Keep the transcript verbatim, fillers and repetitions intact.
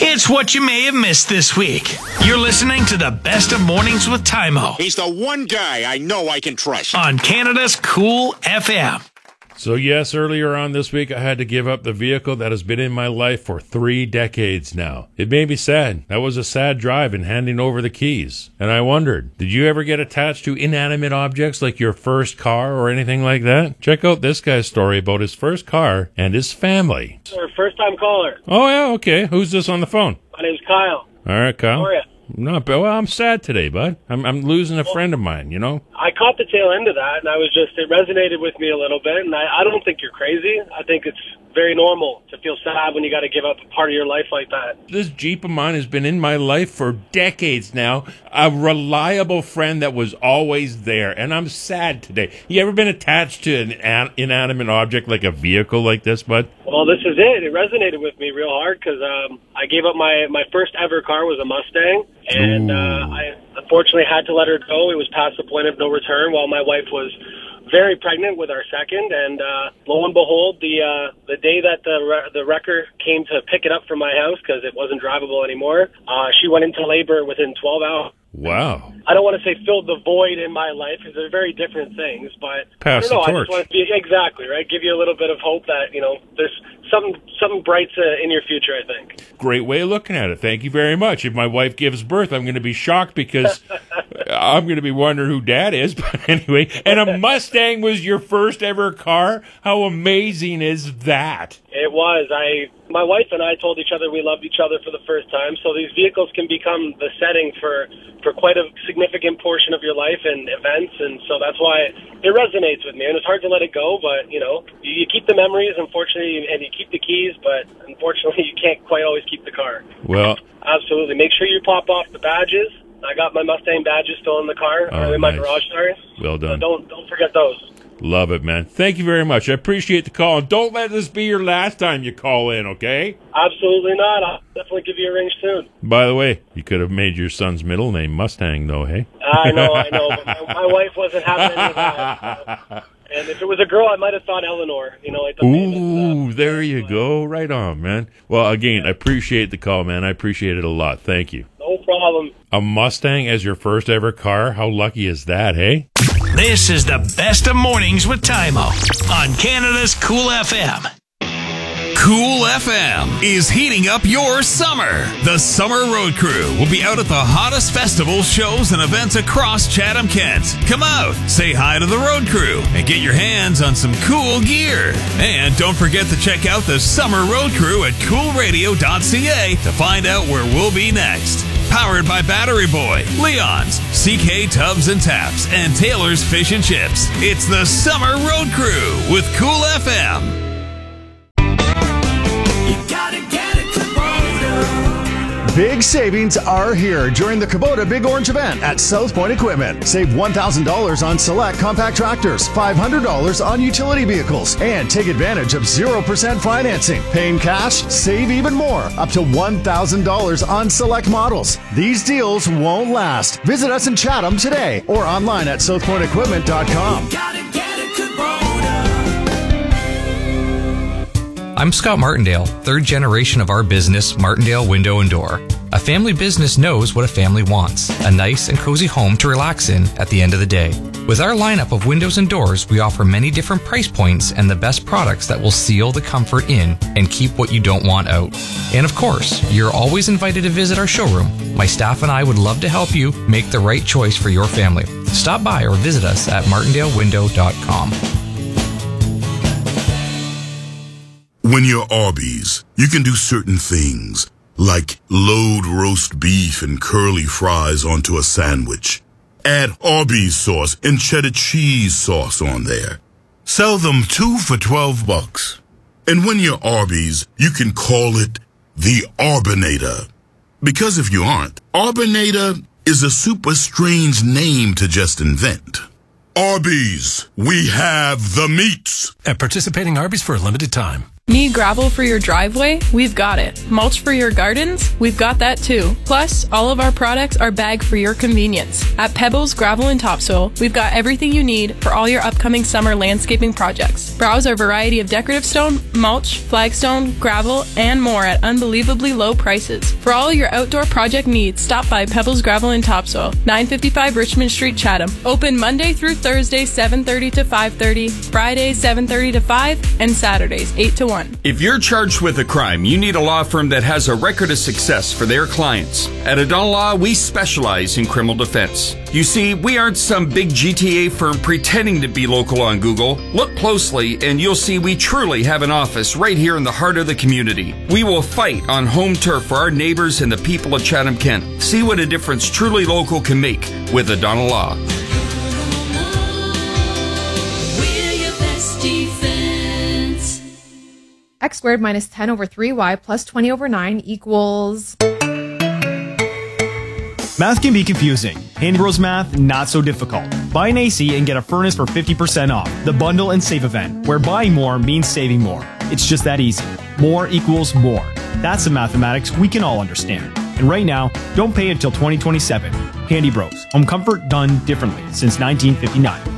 It's what you may have missed this week. You're listening to the Best of Mornings with Tymo. He's the one guy I know I can trust. On Canada's Cool F M. So yes, earlier on this week, I had to give up the vehicle that has been in my life for three decades now. It made me sad. That was a sad drive in handing over the keys. And I wondered, did you ever get attached to inanimate objects like your first car or anything like that? Check out this guy's story about his first car and his family. Sir, first time caller. Oh yeah, okay. Who's this on the phone? My name's Kyle. All right, Kyle. How are you? Not bad. Well, I'm sad today, bud. I'm I'm losing a friend of mine, you know? I caught the tail end of that, and I was just, it resonated with me a little bit, and I, I don't think you're crazy. I think it's very normal to feel sad when you got to give up a part of your life like that. This Jeep of mine has been in my life for decades now. A reliable friend that was always there, and I'm sad today. You ever been attached to an an inanimate object like a vehicle like this, bud? Well, this is it. It resonated with me real hard because um, I gave up my, my first ever car was a Mustang, and uh, I unfortunately had to let her go. It was past the point of no return while my wife was very pregnant with our second, and uh, lo and behold, the uh, the day that the re- the wrecker came to pick it up from my house because it wasn't drivable anymore, uh, she went into labor within twelve hours. Wow. I don't want to say filled the void in my life because they're very different things, but Pass I don't know. the I torch. just want to be exactly right. Give you a little bit of hope that you know there's some something bright uh, in your future. I think. Great way of looking at it. Thank you very much. If my wife gives birth, I'm going to be shocked because I'm going to be wondering who dad is. But anyway, and a Mustang was your first ever car. How amazing is that? It was. I, my wife and I told each other we loved each other for the first time. So these vehicles can become the setting for, for quite a significant portion of your life and events. And so that's why it resonates with me. And it's hard to let it go, but, you know, you, you keep the memories, unfortunately, and you keep the keys, but unfortunately you can't quite always keep the car. Well, absolutely. Make sure you pop off the badges. I got my Mustang badges still in the car, Oh, or in my nice. garage, sorry. Well done. So don't, don't forget those. Love it, man. Thank you very much. I appreciate the call. And don't let this be your last time you call in, okay? Absolutely not. I'll definitely give you a ring soon. By the way, you could have made your son's middle name Mustang, though, hey? I know, I know. But my, my wife wasn't having any of that. And if it was a girl, I might have thought Eleanor. You know, like the Ooh, famous, uh, there you go. Right on, man. Well, again, I appreciate the call, man. I appreciate it a lot. Thank you. No problem. A Mustang as your first ever car? How lucky is that, hey? This is the Best of Mornings with Tymo on Canada's Cool F M. Cool F M is heating up your summer. The Summer Road Crew will be out at the hottest festivals, shows, and events across Chatham-Kent. Come out, say hi to the Road Crew, and get your hands on some cool gear. And don't forget to check out the Summer Road Crew at cool radio dot c a to find out where we'll be next. Powered by Battery Boy, Leon's, C K Tubs and Taps, and Taylor's Fish and Chips. It's the Summer Road Crew with Cool F M. Big savings are here during the Kubota Big Orange event at South Point Equipment. Save one thousand dollars on select compact tractors, five hundred dollars on utility vehicles, and take advantage of zero percent financing. Paying cash, save even more, up to one thousand dollars on select models. These deals won't last. Visit us in Chatham today or online at south point equipment dot com. I'm Scott Martindale, third generation of our business, Martindale Window and Door. A family business knows what a family wants, a nice and cozy home to relax in at the end of the day. With our lineup of windows and doors, we offer many different price points and the best products that will seal the comfort in and keep what you don't want out. And of course, you're always invited to visit our showroom. My staff and I would love to help you make the right choice for your family. Stop by or visit us at martindale window dot com. When you're Arby's, you can do certain things, like load roast beef and curly fries onto a sandwich. Add Arby's sauce and cheddar cheese sauce on there. Sell them two for twelve bucks. And when you're Arby's, you can call it the Arbinator. Because if you aren't, Arbinator is a super strange name to just invent. Arby's, we have the meats. At participating Arby's for a limited time. Need gravel for your driveway? We've got it. Mulch for your gardens? We've got that too. Plus, all of our products are bagged for your convenience. At Pebbles Gravel and Topsoil, we've got everything you need for all your upcoming summer landscaping projects. Browse our variety of decorative stone, mulch, flagstone, gravel, and more at unbelievably low prices. For all your outdoor project needs, stop by Pebbles Gravel and Topsoil, nine fifty-five Richmond Street, Chatham. Open Monday through Thursday, seven thirty to five thirty, Fridays, seven thirty to five, and Saturdays, eight to one. If you're charged with a crime, you need a law firm that has a record of success for their clients. At O'Donnell Law, we specialize in criminal defense. You see, we aren't some big G T A firm pretending to be local on Google. Look closely and you'll see we truly have an office right here in the heart of the community. We will fight on home turf for our neighbors and the people of Chatham-Kent. See what a difference truly local can make with O'Donnell Law. X squared minus ten over three y plus twenty over nine equals... Math can be confusing. Handy Bros Math, not so difficult. Buy an A C and get a furnace for fifty percent off. The Bundle and Save event, where buying more means saving more. It's just that easy. More equals more. That's the mathematics we can all understand. And right now, don't pay until twenty twenty-seven. Handy Bros. Home comfort done differently since nineteen fifty-nine.